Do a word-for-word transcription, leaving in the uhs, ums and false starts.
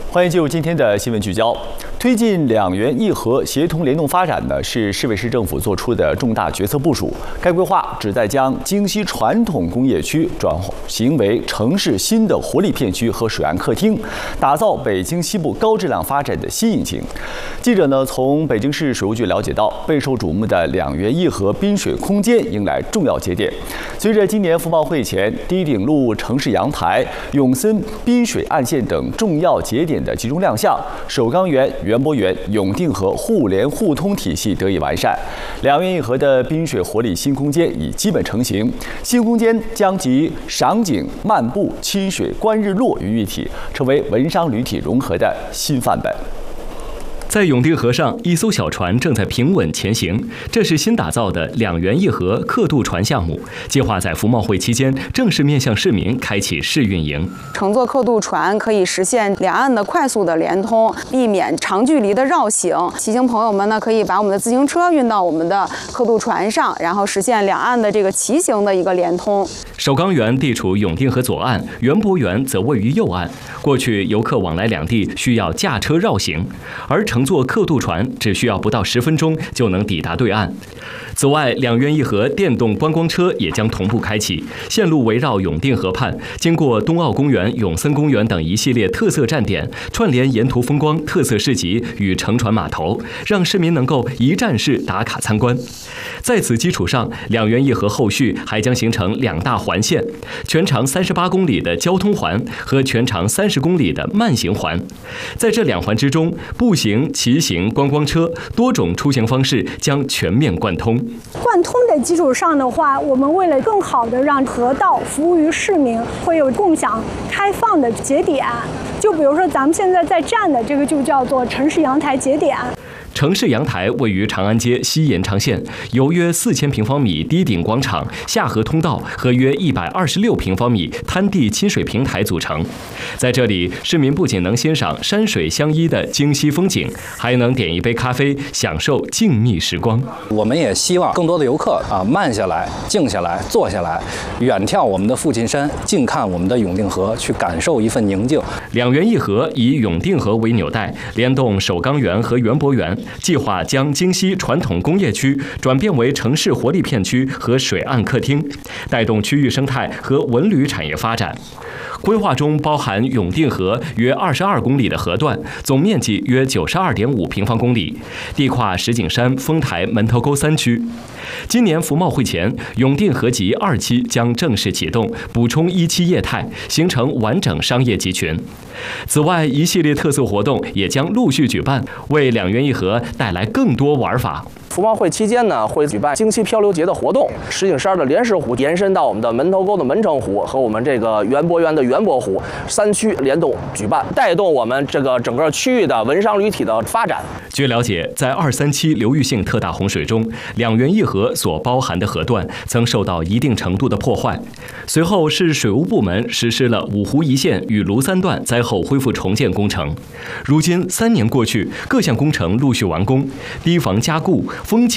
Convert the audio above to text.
欢迎进入今天的新闻聚焦。推进两园一核协同联动发展呢，是市委市政府做出的重大决策部署。该规划旨在将京西传统工业区转型为城市新的活力片区和水岸客厅，打造北京西部高质量发展的新引擎。记者呢从北京市水务局了解到，备受瞩目的两园一核滨水空间迎来重要节点。随着今年服贸会前堤顶路城市阳台、永森滨水岸线等重要节点的集中亮相，首钢园、园博园、永定河互联互通体系得以完善，两园一核的滨水活力新空间已基本成型。新空间将集赏景、漫步、亲水、观日落于一体，成为文商旅体融合的新范本。 在永定河上，一艘小船正在平稳前行。这是新打造的两园一核客渡船项目，计划在服贸会期间正式面向市民开启试运营。 乘坐客渡船可以实现两岸的快速的联通，避免长距离的绕行。骑行朋友们呢，可以把我们的自行车运到我们的客渡船上，然后实现两岸的这个骑行的一个联通。 首钢园地处永定河左岸，园博园则位于右岸。过去游客往来两地需要驾车绕行，而乘坐客渡船只需要不到十分钟就能抵达对岸。此外，两园一核电动观光车也将同步开启，线路围绕永定河畔，经过冬奥公园、永森公园等一系列特色站点，串联沿途风光、特色市集与乘船码头，让市民能够一站式打卡参观。在此基础上，两园一核后续还将形成两大环线，全长三十八公里的交通环和全长三十公里的慢行环。在这两环之中，步行、骑行、观光车多种出行方式将全面贯通。 贯通的基础上的话，我们为了更好的让河道服务于市民，会有共享开放的节点。就比如说咱们现在在站的这个就叫做城市阳台节点。 城市阳台位于长安街西延长线，由约四千平方米堤顶广场、下河通道和约一百二十六平方米滩地亲水平台组成。在这里，市民不仅能欣赏山水相依的京西风景，还能点一杯咖啡，享受静谧时光。 我们也希望更多的游客啊，慢下来、静下来、坐下来，远眺我们的父亲山，近看我们的永定河，去感受一份宁静。 两园一核以永定河为纽带，联动首钢园和园博园。计划将京西传统工业区转变为城市活力片区和水岸客厅，带动区域生态和文旅产业发展。规划中包含永定河约二十二公里的河段，总面积约九十二点五平方公里，地跨石景山、丰台、门头沟三区。今年服贸会前，永定河集二期将正式启动，补充一期业态，形成完整商业集群。此外，一系列特色活动也将陆续举办，为两园一核带来更多玩法。 服贸会期间呢，会举办京西漂流节的活动，石景山的莲石湖延伸到我们的门头沟的门城湖和我们这个园博园的园博湖，三区联动举办，带动我们这个整个区域的文商旅体的发展。 据了解，在二三期流域性特大洪水中，两园一核所包含的河段曾受到一定程度的破坏。随后，市水务部门实施了五湖一线与庐三段灾后恢复重建工程。如今三年过去，各项工程陆续完工，堤防加固、风